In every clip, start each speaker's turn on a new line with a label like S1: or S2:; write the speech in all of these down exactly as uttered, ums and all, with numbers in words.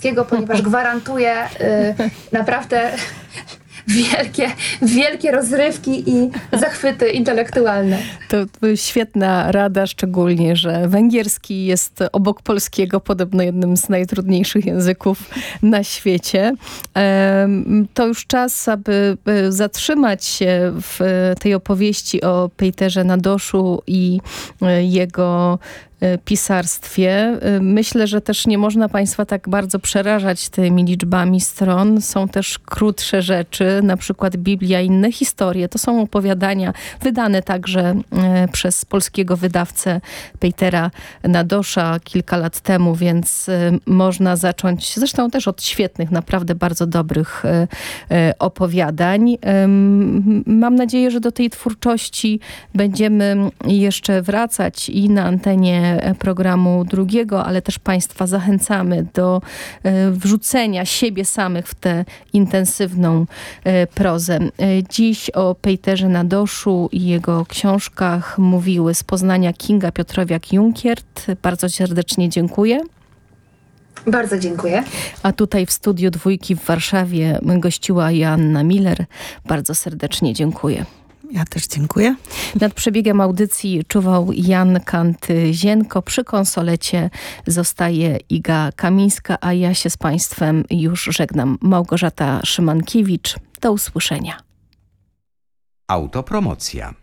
S1: polskiego, ponieważ gwarantuje y, naprawdę wielkie, wielkie rozrywki i zachwyty intelektualne.
S2: To świetna rada, szczególnie, że węgierski jest obok polskiego podobno jednym z najtrudniejszych języków na świecie. To już czas, aby zatrzymać się w tej opowieści o Pejterze Nadoszu i jego pisarstwie. Myślę, że też nie można Państwa tak bardzo przerażać tymi liczbami stron. Są też krótsze rzeczy, na przykład Biblia i inne historie. To są opowiadania wydane także przez polskiego wydawcę Pejtera Nadosza kilka lat temu, więc można zacząć zresztą też od świetnych, naprawdę bardzo dobrych opowiadań. Mam nadzieję, że do tej twórczości będziemy jeszcze wracać i na antenie programu drugiego, ale też Państwa zachęcamy do wrzucenia siebie samych w tę intensywną prozę. Dziś o Pejterze Nadoszu i jego książkach mówiły z Poznania Kinga Piotrowiak-Junkiert. Bardzo serdecznie dziękuję.
S1: Bardzo dziękuję.
S2: A tutaj w studiu Dwójki w Warszawie gościła Joanna Miller. Bardzo serdecznie dziękuję.
S3: Ja też dziękuję.
S2: Nad przebiegiem audycji czuwał Jan Kanty-Zienko. Przy konsolecie zostaje Iga Kamińska, a ja się z Państwem już żegnam. Małgorzata Szymankiewicz. Do usłyszenia.
S4: Autopromocja.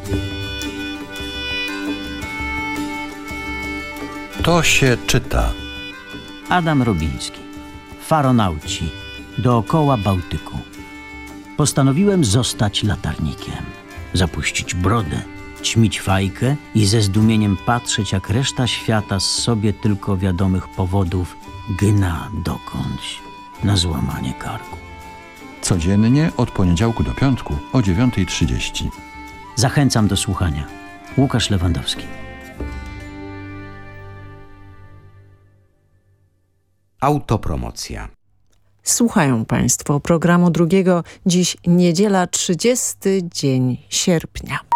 S5: To się czyta.
S6: Adam Robiński. Faronauci. Dookoła Bałtyku. Postanowiłem zostać latarnikiem. Zapuścić brodę, ćmić fajkę i ze zdumieniem patrzeć, jak reszta świata z sobie tylko wiadomych powodów gna dokądś na złamanie karku.
S5: Codziennie od poniedziałku do piątku o dziewiąta trzydzieści.
S6: Zachęcam do słuchania. Łukasz Lewandowski.
S4: Autopromocja.
S3: Słuchają Państwo programu drugiego. Dziś niedziela, trzydziesty dzień sierpnia.